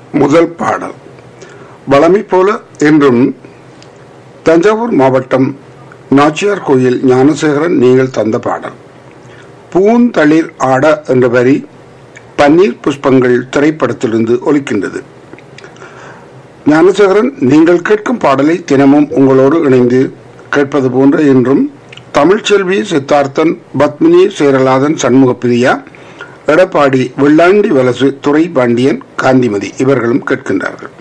முதல் பாடல் வளமை போல என்றும் தஞ்சாவூர் மாவட்டம் நாச்சியார் கோயில் ஞானசேகரன் நீங்கள் தந்த பாடல். பூந்தளிர் ஆட என்ற வரி பன்னீர் புஷ்பங்கள் திரைப்படத்திலிருந்து ஒலிக்கின்றது. ஞானசேகரன், நீங்கள் கேட்கும் பாடலை தினமும் உங்களோடு இணைந்து கேட்பது போன்ற என்றும் தமிழ்ச்செல்வி, சித்தார்த்தன், பத்மினி, சேரலாதன், சண்முகப்பிரியா, எடப்பாடி, வெள்ளாண்டி வலசு, துறை பாண்டியன், காந்திமதி இவர்களும் கேட்கின்றார்கள்.